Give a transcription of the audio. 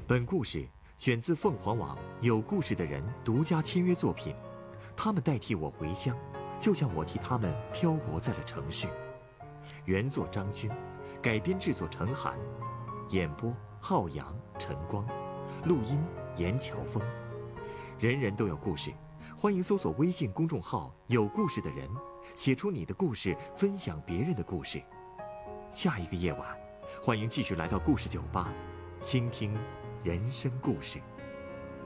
本故事选自凤凰网有故事的人独家签约作品，他们代替我回乡，就像我替他们漂泊在了城市。原作张军，改编制作陈寒，演播浩洋、陈光，录音严乔峰。人人都有故事，欢迎搜索微信公众号有故事的人，写出你的故事，分享别人的故事。下一个夜晚，欢迎继续来到故事酒吧，倾听人生故事。